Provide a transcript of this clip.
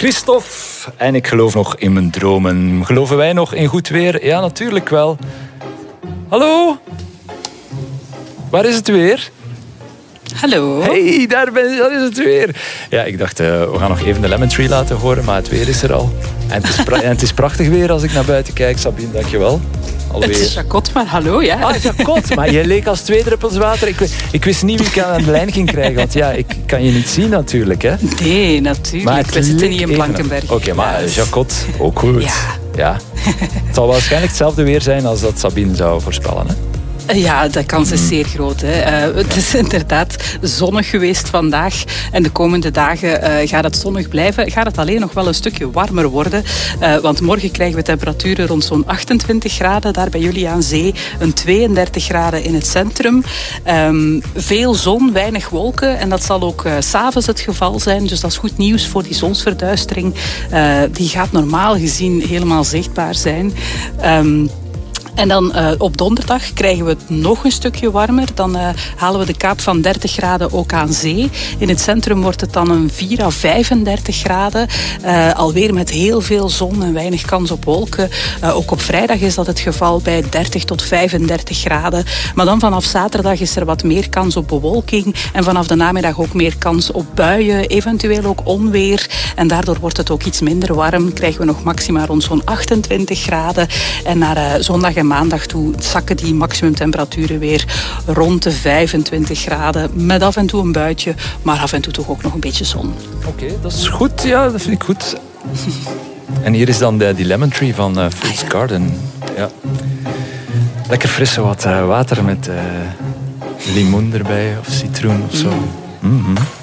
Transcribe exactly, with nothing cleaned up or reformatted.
Christophe en ik geloof nog in mijn dromen. Geloven wij nog in goed weer? Ja, natuurlijk wel. Hallo? Waar is het weer? Hallo. Hey, daar, ben, daar is het weer. Ja, ik dacht, uh, we gaan nog even de Lemon Tree laten horen, maar het weer is er al. En het is, pra- en het is prachtig weer als ik naar buiten kijk. Sabine, dankjewel. Alweer. Het is Jacot, maar hallo, ja. Ah, Jacot, maar je leek als twee druppels water. Ik, ik wist niet wie ik aan de lijn ging krijgen, want ja, ik kan je niet zien natuurlijk. Hè. Nee, natuurlijk. We zitten niet in Blankenberg. Oké, okay, maar Jacot, ook goed. Ja. Ja. Het zal waarschijnlijk hetzelfde weer zijn als dat Sabine zou voorspellen, hè? Ja, de kans is zeer groot. Hè. Uh, het is inderdaad zonnig geweest vandaag. En de komende dagen uh, gaat het zonnig blijven. Gaat het alleen nog wel een stukje warmer worden. Uh, want morgen krijgen we temperaturen rond zo'n achtentwintig graden. Daar bij jullie aan zee. Een tweeëndertig graden in het centrum. Um, veel zon, weinig wolken. En dat zal ook uh, 's avonds het geval zijn. Dus dat is goed nieuws voor die zonsverduistering. Uh, die gaat normaal gezien helemaal zichtbaar zijn. Um, En dan uh, op donderdag krijgen we het nog een stukje warmer. Dan uh, halen we de kaap van dertig graden ook aan zee. In het centrum wordt het dan een vier à vijfendertig graden. Uh, alweer met heel veel zon en weinig kans op wolken. Uh, ook op vrijdag is dat het geval bij dertig tot vijfendertig graden. Maar dan vanaf zaterdag is er wat meer kans op bewolking. En vanaf de namiddag ook meer kans op buien. Eventueel ook onweer. En daardoor wordt het ook iets minder warm. Krijgen we nog maxima rond zo'n achtentwintig graden. En naar uh, zondag en maandag toe zakken die maximumtemperaturen weer rond de vijfentwintig graden. Met af en toe een buitje, maar af en toe toch ook nog een beetje zon. Oké, okay, dat is goed. Ja, dat vind ik goed. En hier is dan de, die Lemon Tree van uh, Fruits ah, ja. Garden. Ja. Lekker frisse wat uh, water met uh, limoen erbij of citroen of zo. Mm. Mm-hmm.